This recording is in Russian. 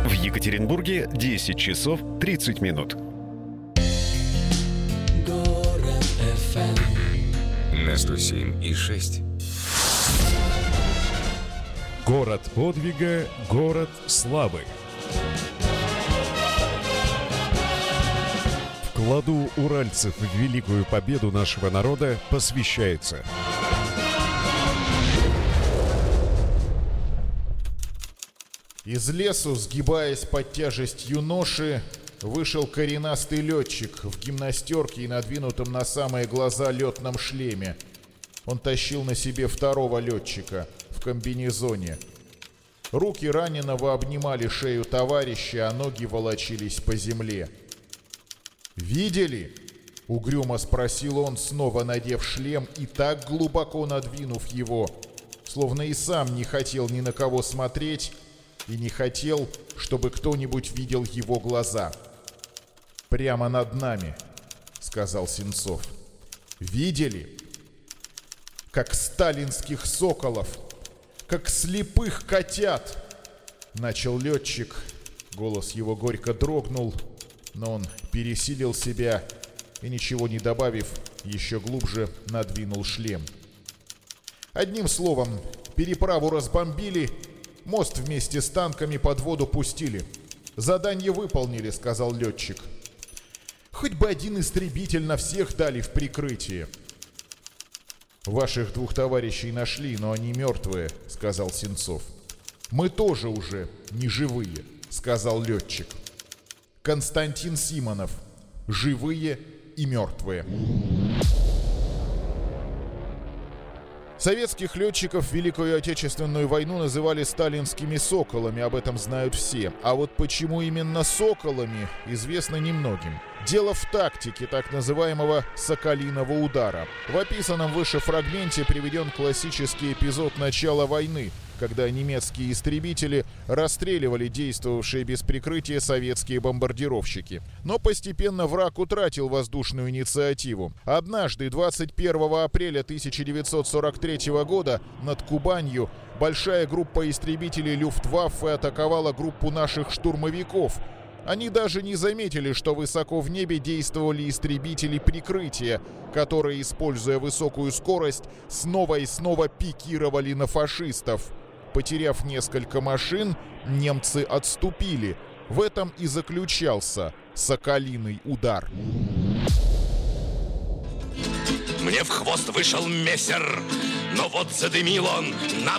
В Екатеринбурге 10 часов 30 минут. Город FM. На 107,6. Город подвига, город славы. Вкладу уральцев в великую победу нашего народа посвящается. Из лесу, сгибаясь под тяжестью ноши, вышел коренастый летчик в гимнастерке и надвинутом на самые глаза летном шлеме. Он тащил на себе второго летчика в комбинезоне. Руки раненого обнимали шею товарища, а ноги волочились по земле. «Видели?» — угрюмо спросил он, снова надев шлем и так глубоко надвинув его, словно и сам не хотел ни на кого смотреть и не хотел, чтобы кто-нибудь видел его глаза. «Прямо над нами», — сказал Сенцов. «Видели? Как сталинских соколов, как слепых котят!» Начал летчик. Голос его горько дрогнул, но он пересилил себя и, ничего не добавив, еще глубже надвинул шлем. Одним словом, переправу разбомбили, мост вместе с танками под воду пустили. «Задание выполнили», — сказал летчик. «Хоть бы один истребитель на всех дали в прикрытие». «Ваших двух товарищей нашли, но они мертвые», — сказал Сенцов. «Мы тоже уже не живые», — сказал летчик. Константин Симонов. Живые и мертвые. Советских летчиков в Великую Отечественную войну называли сталинскими соколами, об этом знают все. А вот почему именно соколами, известно немногим. Дело в тактике так называемого «соколиного удара». В описанном выше фрагменте приведен классический эпизод начала войны, когда немецкие истребители расстреливали действовавшие без прикрытия советские бомбардировщики. Но постепенно враг утратил воздушную инициативу. Однажды, 21 апреля 1943 года, над Кубанью большая группа истребителей Люфтваффе атаковала группу наших штурмовиков. Они даже не заметили, что высоко в небе действовали истребители прикрытия, которые, используя высокую скорость, снова и снова пикировали на фашистов. Потеряв несколько машин, немцы отступили. В этом и заключался соколиный удар. Мне в хвост вышел мессер, но вот задымил он на